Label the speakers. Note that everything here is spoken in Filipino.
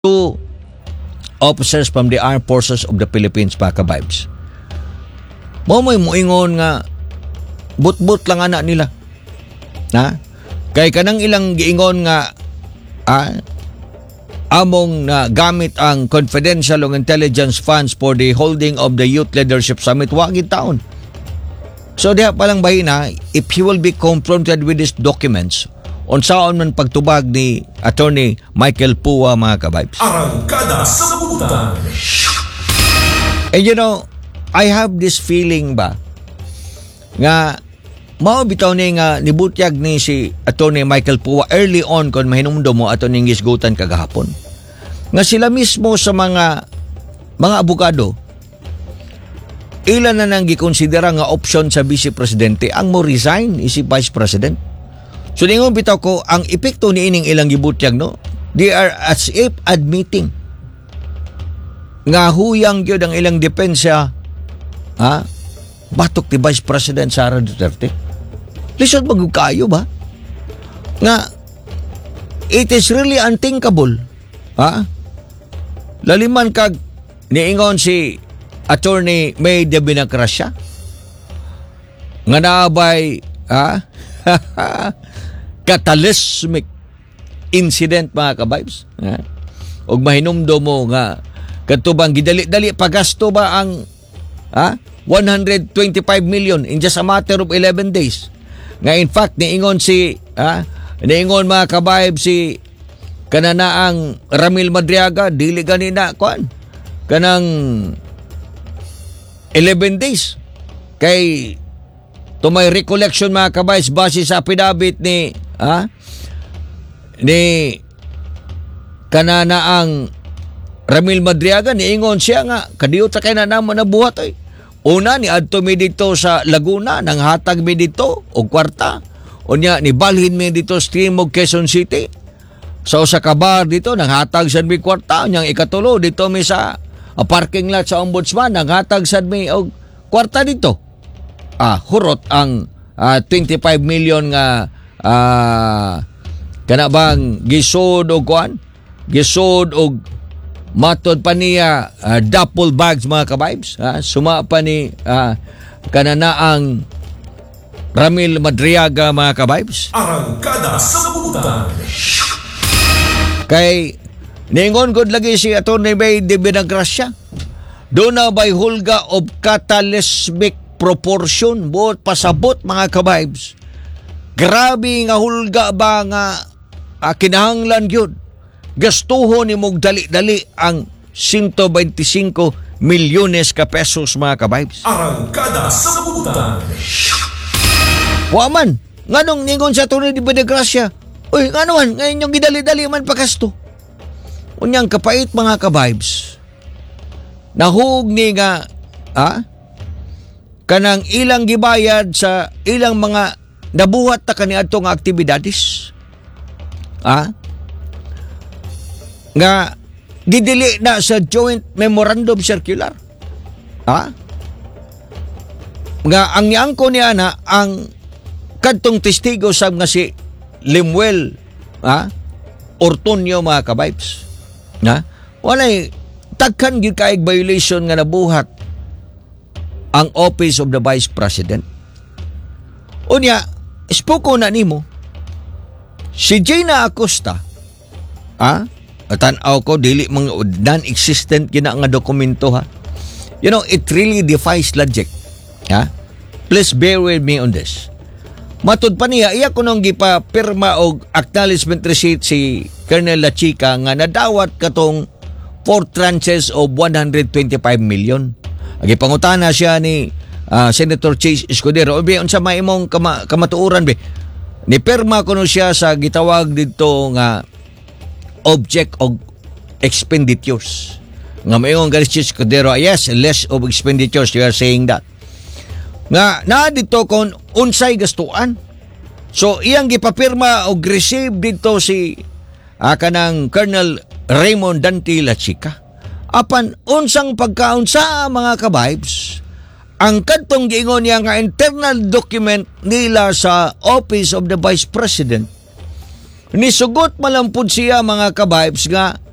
Speaker 1: two officers from the Armed Forces of the Philippines, mga ka-vibes. Mo'y muingon nga but-but lang anak nila. Na? Kay kanang ilang giingon nga among na gamit ang confidential and intelligence funds for the holding of the Youth Leadership Summit, wagid taon. So diha palang bahina, if he will be confronted with these documents, unsaon man pagtubag ni Attorney Michael Pua, mga ka-vibes.
Speaker 2: Arangkada sa Butan.
Speaker 1: And you know, I have this feeling ba nga mao bitaw ni nga nibutyag ni si Attorney Michael Pua early on kon mahinumdum mo ato ning gisgutan kagahapon nga sila mismo sa mga abogado ilan na nang gikonsidera nga option sa Vice Presidente ang mo resign si Vice President. So ningon bitaw ko ang epekto ni ining ilang gibutyag, no, they are as if admitting nga huyang gyud ang ilang depensa batok ni Vice President Sara Duterte. Lisod magkayo ba nga it is really unthinkable laliman kag niingon si Attorney May de Binagrasya nga naabay cataclysmic incident, mga ka-vibes, og mahinumdo mo nga katubang gidali-dali pagasto ba ang 125 million in just a matter of 11 days. Nga in fact niingon niingon, mga ka-vibes, si kananaang Ramil Madriaga dili ganina kanang 11 days kay to my recollection, mga ka-vibes, base sa affidavit ni kananaang Ramil Madriaga, niingon siya nga kadiyot sa kay na namo nabuhat oy. Una ni adto mi dito sa Laguna, nang hatag mi dito og kwarta. Unya ni balhin mi dito sa Timog, Quezon City. So sa kabar dito nang hatag sad mi kwarta. Unya ikatulo dito mi sa parking lot sa Ombudsman, nang hatag sad mi og kwarta dito. Hurot ang 25 million nga kana bang gisod og gisod og matod pa niya duffel bags, mga ka-vibes. Suma pa ni kananaang Ramil Madriaga, mga ka-vibes.
Speaker 2: Arangkada sa Butan.
Speaker 1: Kay ningon gud lagi si Atty. May de Binagrasya, doon na ba'y hulga of cataclysmic proportion, buot pasabot, mga ka-vibes. Grabe nga hulga ba nga kinahanglan yun gastuhon ni mong dali-dali ang 125 milyones ka pesos, mga ka-vibes.
Speaker 2: Arangkada sa Butan.
Speaker 1: Waman, nganong ningon sa Atty. de Binagrasya, uy, nganuan, ngayon yung gidali-dali man pagasto. Unyang kapait, mga ka-vibes. Nahug ni nga, kanang ilang gibayad sa ilang mga nabuhat na kaniadto nga aktibidades. Nga gidili na sa joint memorandum circular. Nga ang niangko niya na ang kadtong testigo sab nga si Limuel Ortonio, mga ka-vibes. Walay tagkan gyud kaig violation nga nabuhat ang Office of the Vice President. Unya, spoko na nimo si Gina Acosta, tanaw ko dili mga non-existent gina nga dokumento, You know, it really defies logic. Please bear with me on this. Matud pa niya, iya ko nung gipapirma og acknowledgement receipt si Colonel La Chica nga nadawat katong 4 tranches of 125 million. Agi pangutana siya ni Senator Chase Escudero, obi unsa may imong kamatuoran be? Ni pirma kuno siya sa gitawag dito nga object of expenditures. Nga mayong galis Chase Escudero, yes, less of expenditures, you are saying that. Nga na dito kon unsay gastuan. So iyang gipapirma og receive dito si kanang Colonel Raymond Dante La Chica. Apan unsang pagkaunsa, mga ka-vibes, ang kadtong giingon niya nga internal document nila sa Office of the Vice President, nisugot malampod siya, mga ka-vibes, nga